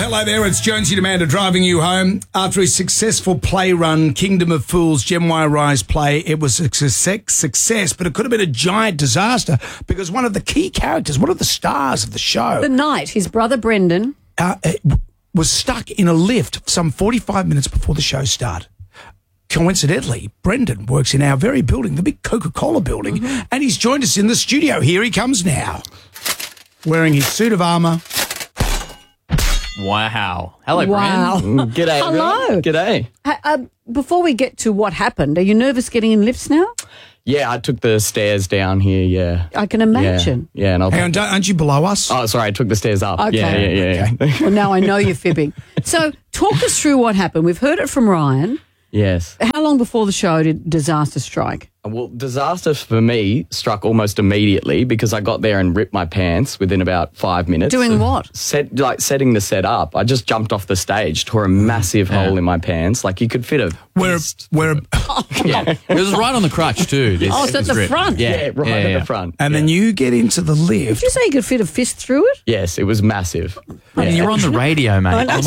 Hello there, it's Jonesy Demander driving you home. After his successful play run, Kingdom of Fools, Gen Y Rise play, it was a success, but it could have been a giant disaster because one of the key characters, one of the stars of the show... The Knight, his brother Brendan... was stuck in a lift some 45 minutes before the show started. Coincidentally, Brendan works in our very building, the big Coca-Cola building, and he's joined us in the studio. Here he comes now, wearing his suit of armour. Wow. Hello, Wow. Bren. G'day, Hello. everyone. G'day. Before we get to what happened, are you nervous getting in lifts now? Yeah, I took the stairs down here, yeah. I can imagine. Yeah, and Hang on, aren't you below us? Oh, sorry, I took the stairs up. Okay. Yeah. Well, now I know you're fibbing. So talk us through what happened. We've heard it from Ryan. Yes. How long before the show did disaster strike? Well, disaster for me struck almost immediately because I got there and ripped my pants within about 5 minutes. Doing what? Setting the set up. I just jumped off the stage, tore a massive hole in my pants. Like you could fit a... Where Yeah. It was right on the crutch, too. Oh, it's at the front. Yeah, right at the front. and then you get into the lift. Did you say you could fit a fist through it? Yes, it was massive. I mean, you're on the radio, mate. I know.